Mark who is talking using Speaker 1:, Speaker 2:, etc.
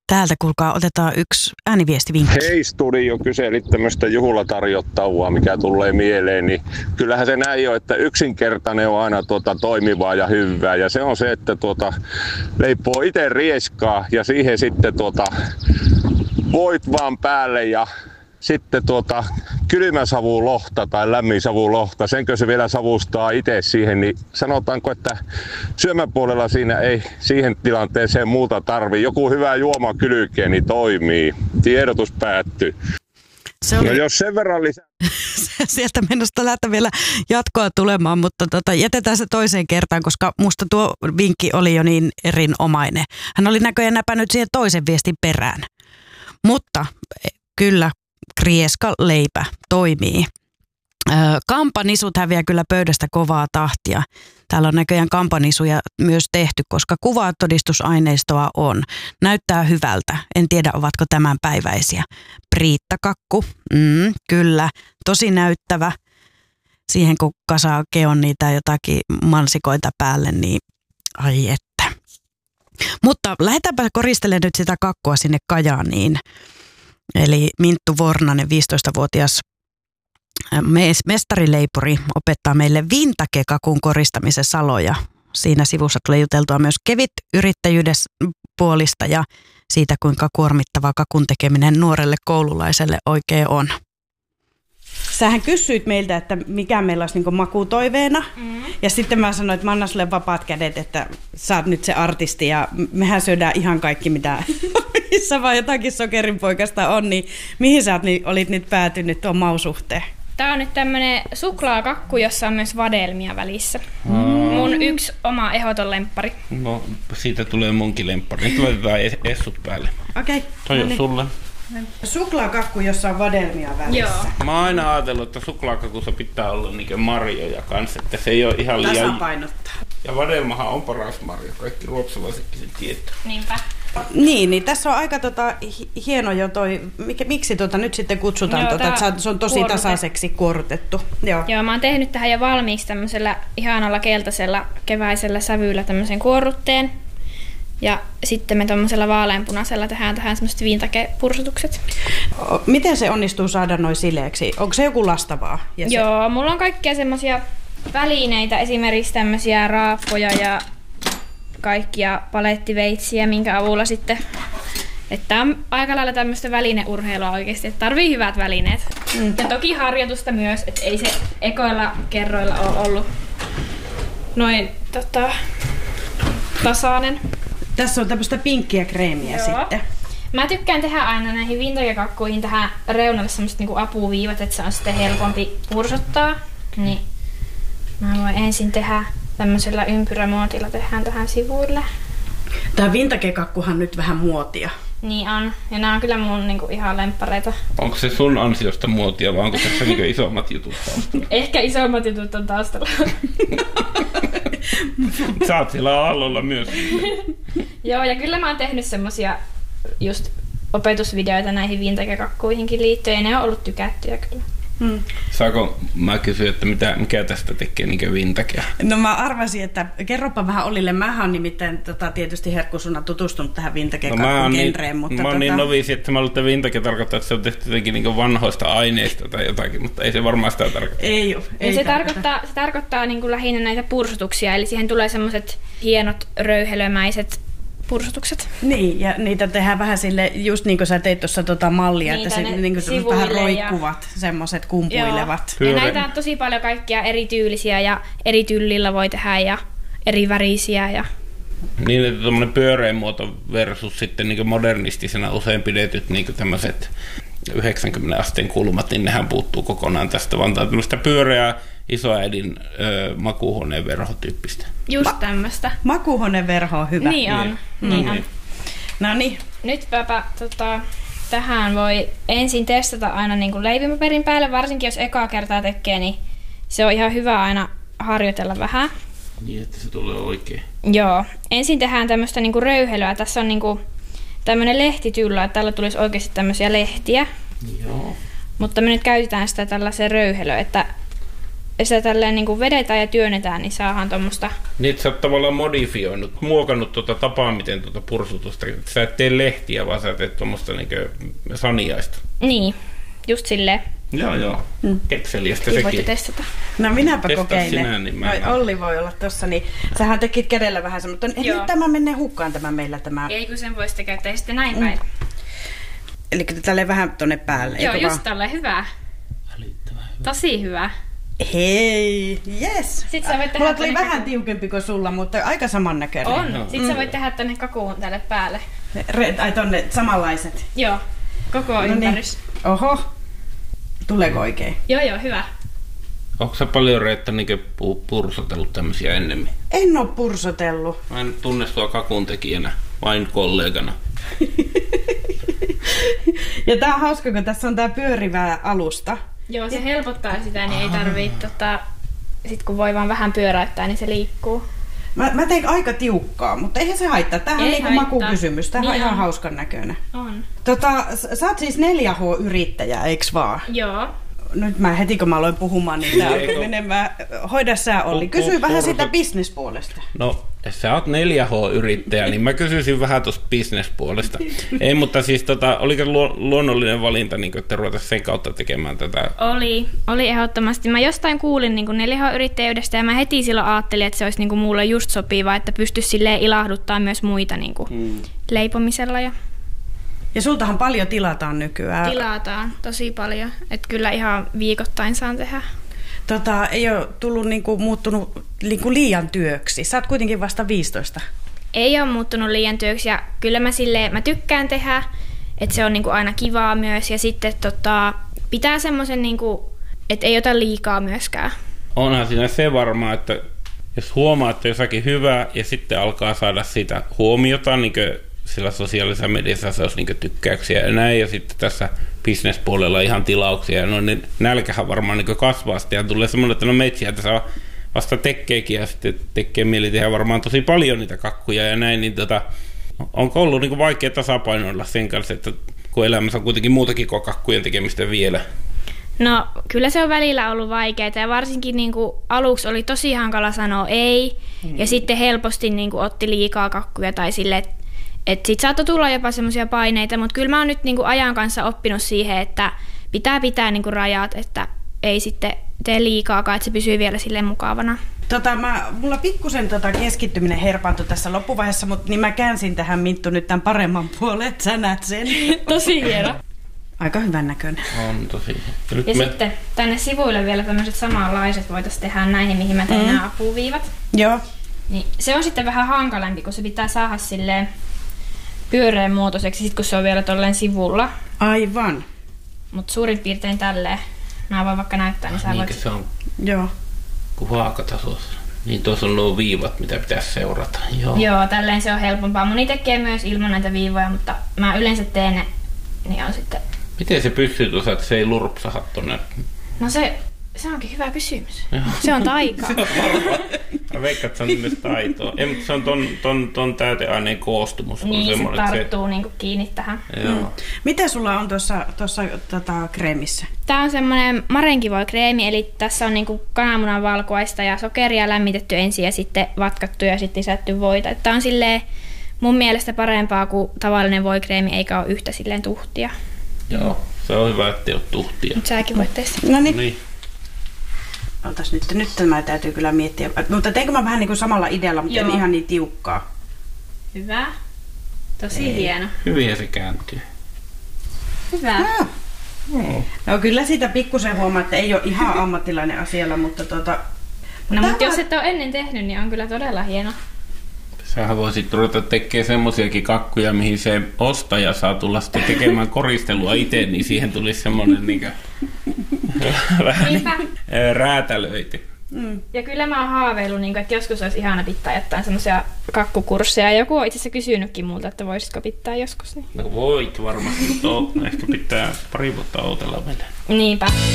Speaker 1: Täältä kuulkaa, otetaan yksi ääniviestivinkki.
Speaker 2: Hei studio, kyselit tämmöistä juhlatarjottavaa, mikä tulee mieleen, niin kyllähän se näin on, että yksinkertainen on aina toimivaa ja hyvää. Ja se on se, että leipoo itse rieskaa ja siihen sitten voit vaan päälle ja sitten kylmäsavulohta tai lämminsavulohta, senkö se vielä savustaa itse siihen, niin sanotaanko, että syömäpuolella siinä ei siihen tilanteeseen muuta tarvii. Joku hyvä juoma kylkeen, niin toimii. Tiedotus päättyy. No jos sen verran lisää.
Speaker 1: Sieltä mennessä lähtee vielä jatkoa tulemaan, mutta jätetään se toiseen kertaan, koska musta tuo vinkki oli jo niin erinomainen. Hän oli näköjään näpännyt siihen toisen viestin perään. Mutta kyllä krieskaleipä toimii. Kampanisut häviää kyllä pöydästä kovaa tahtia. Täällä on näköjään kampanisuja myös tehty, koska kuvatodistusaineistoa on. Näyttää hyvältä. En tiedä, ovatko tämänpäiväisiä. Priittakakku, kyllä. Tosi näyttävä. Siihen kun kasaa keon niitä jotakin mansikoita päälle, niin ai että. Mutta lähdetäänpä koristelemaan nyt sitä kakkua sinne Kajaaniin. Eli Minttu Vornanen, 15-vuotias mestarileipuri, opettaa meille vintage-kakun koristamisen saloja. Siinä sivussa tulee juteltua myös kevyt-yrittäjyyden puolista ja siitä, kuinka kuormittava kakun tekeminen nuorelle koululaiselle oikein on. Sähän kysyit meiltä, että mikä meillä olisi niin makutoiveena. Ja sitten mä sanoin, että mä annan sulle vapaat kädet, että sä oot nyt se artisti. Ja mehän syödään ihan kaikki, mitä missä vaan jotakin sokerinpoikasta on. Niin mihin sä olit nyt päätynyt tuon mausuhteen?
Speaker 3: Tää on nyt tämmönen suklaakakku, jossa on myös vadelmia välissä. Mun yksi oma ehdoton lemppari.
Speaker 4: No, siitä tulee munkin lemppari. Nyt laitetaan essut päälle.
Speaker 1: Okei.
Speaker 4: Toi on sulle.
Speaker 1: Suklaakakku, jossa on vadelmia välissä.
Speaker 3: Joo.
Speaker 4: Mä oon aina ajatellut, että suklaakakussa pitää olla niinkö marjoja kanssa, että se ei ole ihan liian.
Speaker 1: Tasapainottaa.
Speaker 4: Ja vadelmahan on paras marjo, kaikki ruotsalaisetkin sen tietää.
Speaker 3: Niinpä.
Speaker 1: Niin tässä on aika hieno jo toi, miksi nyt sitten kutsutaan, että se on tosi tasaiseksi kuorutettu.
Speaker 3: Joo, mä oon tehnyt tähän jo valmiiksi tämmöisellä ihanalla keltaisella keväisellä sävyllä tämmöisen kuorrutteen. Ja sitten me tommosella vaaleanpunaisella tehdään tähän semmoiset vintage-pursutukset.
Speaker 1: Miten se onnistuu saada noin sileeksi? Onko se joku lastavaa?
Speaker 3: Joo, mulla on kaikkia semmoisia välineitä, esimerkiksi tämmöisiä raappoja ja kaikkia palettiveitsiä, minkä avulla sitten, että on aika lailla tämmöistä välineurheilua oikeasti, että tarvii hyvät välineet. Ja toki harjoitusta myös, että ei se ekoilla kerroilla ole ollut noin tasainen.
Speaker 1: Tässä on tämmöistä pinkkiä kreemiä sitten.
Speaker 3: Mä tykkään tehdä aina näihin vintage-kakkuihin tähän reunalle semmoiset niinku apuviivat, että se on sitten helpompi pursottaa. Niin mä voin ensin tehdä tämmöisellä ympyrämuotilla tehdään tähän sivuille.
Speaker 1: Tää vintage-kakkuhan nyt vähän muotia.
Speaker 3: Niin on. Ja nämä on kyllä mun niinku ihan lemppareita.
Speaker 4: Onko se sun ansiosta muotia vai onko tässä niinku isommat jutut taustalla?
Speaker 3: Ehkä isommat jutut on taustalla.
Speaker 4: Sä oot siellä aallolla myös.
Speaker 3: Joo, ja kyllä mä oon tehnyt semmosia just opetusvideoita näihin vintage-kakkuihinkin liittyen, ja ne on ollut tykättyjä kyllä.
Speaker 4: Saako mä kysyä, että mikä tästä tekee niin vintagea?
Speaker 1: No mä arvasin, että kerropa vähän Ollille. Mähän on nimittäin tietysti herkkusuna tutustunut tähän vintage-kakkun genreen. Mutta
Speaker 4: mä oon niin noviisi, että mä luulen, että vintage tarkoittaa, että se on tehty jotenkin niin vanhoista aineista tai jotakin, mutta ei se varmaan sitä tarkoita.
Speaker 1: Ei ole.
Speaker 3: Se tarkoittaa niin kuin lähinnä näitä pursutuksia, eli siihen tulee semmoiset hienot röyhelömäiset pursutukset.
Speaker 1: Niin, ja niitä tehdään vähän sille, just niin kuin sä teit tuossa mallia, niin, että se niin vähän roikkuvat, semmoiset kumpuilevat.
Speaker 3: Ja näitä on tosi paljon kaikkia erityylisiä ja eri tyllillä voi tehdä ja eri värisiä. Ja
Speaker 4: niin, että tuommoinen pyöreä muoto versus sitten niin modernistisena usein pidetyt niin tämmöiset 90 asteen kulmat, niin nehän puuttuu kokonaan tästä, vaan tämmöistä pyöreää isoäidin makuuhuoneen verhotyyppistä.
Speaker 3: Just tämmöistä.
Speaker 1: Makuuhuoneen verho on hyvä.
Speaker 3: Niin on. Niin on.
Speaker 1: No niin.
Speaker 3: Nytpä tähän voi ensin testata aina niin kuin leipimäperin päälle, varsinkin jos ekaa kertaa tekee, niin se on ihan hyvä aina harjoitella vähän.
Speaker 4: Niin, että se tulee oikein.
Speaker 3: Joo. Ensin tehdään tämmöistä niin kuin röyhelyä. Tässä on niin kuin tämmöinen lehtityllä, että tällä tulisi oikeasti tämmöisiä lehtiä.
Speaker 4: Joo.
Speaker 3: Mutta me nyt käytetään sitä tällaiseen röyhelöön, että sitä tälleen niin kuin vedetään ja työnnetään, niin saadaan tuommoista.
Speaker 4: Niin, sä oot tavallaan modifioinut, muokannut tapaa, miten pursutusta. Sä et tee lehtiä, vaan sä teet tuommoista saniaista.
Speaker 3: Niin, just silleen.
Speaker 4: Joo. Kekseliästä
Speaker 3: Niin
Speaker 4: sekin.
Speaker 3: voitte testata.
Speaker 1: No minäpä
Speaker 4: Testaa
Speaker 1: kokeilen.
Speaker 4: sinä, niin
Speaker 1: Olli voi olla tossa, niin sähän tekit kädellä vähän semmoista. Nyt tämä menee hukkaan meillä tämä.
Speaker 3: Ei kun sen voisitte käyttää sitten näin päin.
Speaker 1: Eli tälleen vähän tonne päälle.
Speaker 3: Joo,
Speaker 1: eikö
Speaker 3: just
Speaker 1: vaan?
Speaker 3: tälleen hyvä.
Speaker 4: Älyttömän hyvä.
Speaker 3: Tosi hyvä.
Speaker 1: Hei, yes.
Speaker 3: Sitten sä voit tehdä
Speaker 1: Mulla tuli
Speaker 3: tänne
Speaker 1: vähän tiukempi kuin sulla, mutta aika samannäköinen.
Speaker 3: On. Sitten sä voit tehdä tänne kakuun tälle päälle.
Speaker 1: Ai tonne samanlaiset.
Speaker 3: Joo. Koko ympärys.
Speaker 1: Oho. Tuleeko oikein?
Speaker 3: Joo, hyvä.
Speaker 4: Onko sä paljon Reetta pursotellut tämmöisiä ennemmin?
Speaker 1: En oo pursotellut.
Speaker 4: Mä en tunne sua kakun tekijänä, vain kollegana.
Speaker 1: Ja tää on hauska, kun tässä on tää pyörivä alusta.
Speaker 3: Joo, se helpottaa sitä, niin ei tarvii sit kun voi vaan vähän pyöräyttää, niin se liikkuu.
Speaker 1: Mä tein aika tiukkaa, mutta eihän se haittaa. Tämähän on niinku makukysymys. Tämähän
Speaker 3: niin
Speaker 1: on ihan
Speaker 3: on.
Speaker 1: hauskan näköinen.
Speaker 3: On.
Speaker 1: Sä oot siis 4H-yrittäjä, eiks vaan?
Speaker 3: Joo.
Speaker 1: Nyt heti kun mä aloin puhumaan, niin tää alkoi menemään. Hoida sä, Olli. Kysy vähän sitä bisnespuolesta.
Speaker 4: No, sä oot 4H-yrittäjä, niin mä kysyisin vähän tuosta bisnespuolesta. Ei, mutta siis oliko luonnollinen valinta, niin että ruveta sen kautta tekemään tätä?
Speaker 3: Oli ehdottomasti. Mä jostain kuulin niin 4H-yrittäjyydestä ja mä heti silloin ajattelin, että se olisi niin kuin mulle just sopiva, että pystyisi silleen ilahduttaa myös muita niin kuin leipomisella.
Speaker 1: Ja sultahan paljon tilataan nykyään.
Speaker 3: Tilataan tosi paljon. Että kyllä ihan viikoittain saan tehdä.
Speaker 1: Ei ole tullut muuttunut liian työksi. Sä oot kuitenkin vasta 15.
Speaker 3: Ei ole muuttunut liian työksi ja kyllä mä tykkään tehdä, että se on niin kuin aina kivaa myös. Ja sitten pitää semmoisen, niin kuin, että ei ota liikaa myöskään.
Speaker 4: Onhan siinä se varmaa, että jos huomaa, että jossakin hyvää ja sitten alkaa saada siitä huomiota, niin sillä sosiaalisessa mediassa se olisi niin tykkäyksiä ja näin, ja sitten tässä bisnespuolella ihan tilauksia, no niin nälkähän varmaan niin kasvaa sitten, ja tulee semmoinen, että no metsiä tässä vasta tekeekin, ja sitten tekee mieli tehdä varmaan tosi paljon niitä kakkuja ja näin, niin onko ollut niin vaikea tasapainoilla sen kanssa, että kun elämässä on kuitenkin muutakin kuin kakkujen tekemistä vielä?
Speaker 3: No kyllä se on välillä ollut vaikeaa, ja varsinkin niin kuin aluksi oli tosi hankala sanoa ei, ja sitten helposti niin kuin otti liikaa kakkuja tai silleen, että sit saattoi tulla jopa semmoisia paineita, mutta kyllä mä oon nyt niinku ajan kanssa oppinut siihen, että pitää niinku rajat, että ei sitten tee liikaakaan, että se pysyy vielä silleen mukavana.
Speaker 1: Mulla pikkusen keskittyminen herpaantui tässä loppuvaiheessa, mutta niin mä käänsin tähän Minttu nyt tämän paremman puolen, että sä näet sen.
Speaker 3: Tosi hieno.
Speaker 1: Aika hyvän näköinen.
Speaker 4: On tosi.
Speaker 3: Ja sitten tänne sivuille vielä tämmöiset samanlaiset voitaisiin tehdä näihin, mihin mä teen nämä apuviivat.
Speaker 1: Joo.
Speaker 3: Niin se on sitten vähän hankalampi, kun se pitää saada silleen pyöreän muotoiseksi, sit kun se on vielä tolleen sivulla.
Speaker 1: Aivan.
Speaker 3: Mutta suurin piirtein tälleen. Mä voin vaikka näyttää, niin sä voit...
Speaker 4: se on
Speaker 1: Joo.
Speaker 4: kuin vaakatasossa. Niin tuossa on nuo viivat, mitä pitäisi seurata.
Speaker 3: Joo, tälleen se on helpompaa. Moni tekee myös ilman näitä viivoja, mutta mä yleensä teen ne, niin on sitten...
Speaker 4: Miten se pystyy tuossa, että se ei lurpsaha tonne?
Speaker 3: No se onkin hyvä kysymys. Se on taikaa.
Speaker 4: Mä veikkaan, että se on myös taitoa. Ei, mutta se on ton täyteaineen koostumus.
Speaker 3: Niin, se tarttuu niinku kiinni tähän.
Speaker 4: Joo.
Speaker 1: Mitä sulla on tuossa kreemissä?
Speaker 3: Tää on semmonen marenkivoikreemi, eli tässä on niinku kananmunan valkuaista ja sokeria lämmitetty ensin ja sitten vatkattu ja sitten lisätty voita. Tää on silleen mun mielestä parempaa kuin tavallinen voikreemi, eikä ole yhtä silleen tuhtia.
Speaker 4: Joo, se on hyvä, ettei ole tuhtia.
Speaker 3: Mut säkin voit testata.
Speaker 1: No niin.
Speaker 4: Niin.
Speaker 1: Oltais nyt tämä täytyy kyllä miettiä. Mutta teinkö mä vähän niin kuin samalla idealla, mutta en ihan niin tiukkaa.
Speaker 3: Hyvä. Tosi hieno.
Speaker 4: Hyvin se kääntyy.
Speaker 3: Hyvä.
Speaker 1: No kyllä siitä pikkusen huomaa, että ei ole ihan ammattilainen asialla, mutta
Speaker 3: mutta jos et ole ennen tehnyt, niin on kyllä todella hieno.
Speaker 4: Sähän voisit ruveta tekemään semmosiakin kakkuja, mihin se ostaja saa tulla sitten tekemään koristelua itse, niin siihen tulisi semmoinen niinkö vähän räätälöity.
Speaker 3: Ja kyllä mä oon haaveillut, että joskus olisi ihana pitää jotain semmoisia kakkukursseja. Joku on itse asiassa kysynytkin multa, että voisitko pitää joskus. Niin.
Speaker 4: No voit varmasti, mutta ehkä pitää pari vuotta odotella vielä.
Speaker 3: Niinpä.